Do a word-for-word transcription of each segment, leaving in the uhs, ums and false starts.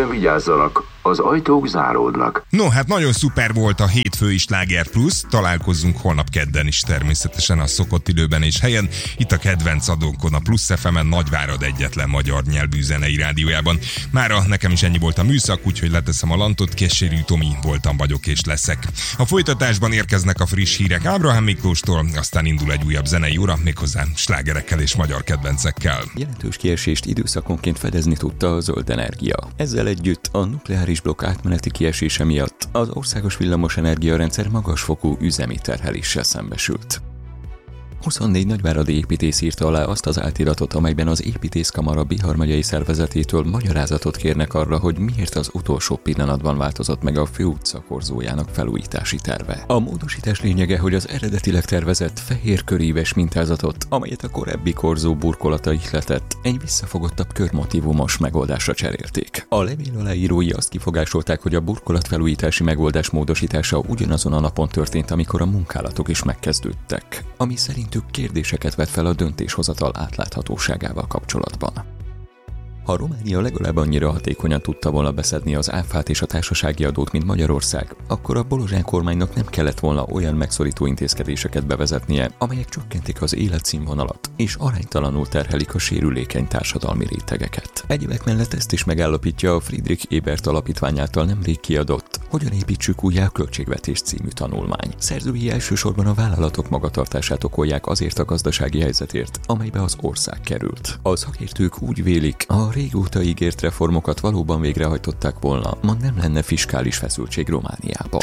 Kérem vigyázzanak, az ajtók záródnak. No, hát nagyon szuper volt a hétfői Sláger Plus. Találkozzunk holnap kedden is természetesen a szokott időben és helyen. Itt a kedvenc adónkon, a Plusz ef emen, Nagyvárad egyetlen magyar nyelvű zenei rádiójában. Mára nekem is ennyi volt a műszak, úgyhogy leteszem a lantot. Késérű Tomi voltam, vagyok és leszek. A folytatásban érkeznek a friss hírek Ábrahám Miklóstól, aztán indul egy újabb zenei óra, méghozzá slágerekkel és magyar kedvencekkel. Jelentős kiesést időszakonként fedezni tudta a zöld energia. Ezzel együtt a nukleáris blokk átmeneti kiesése miatt az országos villamos energiarendszer magasfokú üzemi terheléssel szembesült. huszonnégy nagyváradi építész írta alá azt az átiratot, amelyben az építészkamara Bihar megyei szervezetétől magyarázatot kérnek arra, hogy miért az utolsó pillanatban változott meg a főutca korzójának felújítási terve. A módosítás lényege, hogy az eredetileg tervezett fehér köríves mintázatot, amelyet a korábbi korzó burkolata ihletett, egy visszafogottabb körmotívumos megoldásra cserélték. A levél aláírói azt kifogásolták, hogy a burkolat felújítási megoldás módosítása ugyanazon a napon történt, amikor a munkálatok is megkezdődtek, ami szerint kérdéseket vet fel a döntéshozatal átláthatóságával kapcsolatban. Ha Románia legalább annyira hatékonyan tudta volna beszedni az áfát és a társasági adót, mint Magyarország, akkor a Bolozsán kormánynak nem kellett volna olyan megszorító intézkedéseket bevezetnie, amelyek csökkentik az életszínvonalat és aránytalanul terhelik a sérülékeny társadalmi rétegeket. Egyebek mellett ezt is megállapítja a Friedrich Ebert alapítvány által nemrég kiadott Hogyan építsük újjá a költségvetés című tanulmány. Szerzői elsősorban a vállalatok magatartását okolják azért a gazdasági helyzetért, amelybe az ország került. A szakértők úgy vélik, a régóta ígért reformokat valóban végrehajtották volna, ma nem lenne fiskális feszültség Romániában.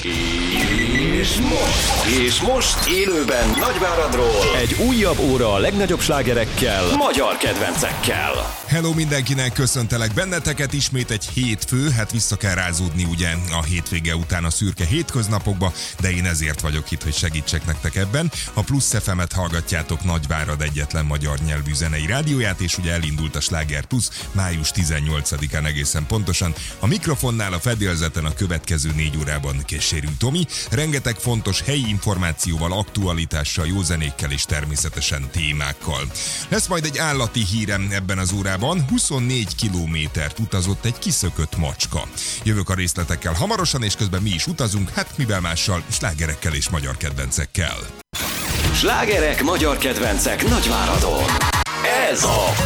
És most, és most élőben Nagyváradról egy újabb óra a legnagyobb slágerekkel, magyar kedvencekkel. Hello mindenkinek, köszöntelek benneteket, ismét egy hétfő, hát vissza kell rázódni ugye a hétvége után a szürke hétköznapokba, de én ezért vagyok itt, hogy segítsek nektek ebben. A Plusz ef emet hallgatjátok, Nagyvárad egyetlen magyar nyelvű zenei rádióját, és ugye elindult a Sláger Plusz május tizennyolcadikán egészen pontosan. A mikrofonnál a fedélzeten a következő négy órában Késérű Tomi, rengeteg fontos helyi információval, aktualitással, jó zenékkel és természetesen témákkal. Lesz majd egy állati hírem ebben az órában, huszonnégy kilométert utazott egy kiszökött macska. Jövök a részletekkel hamarosan, és közben mi is utazunk, hát mivel mással, slágerekkel és magyar kedvencekkel. Slágerek, magyar kedvencek Nagyváradon. Ez a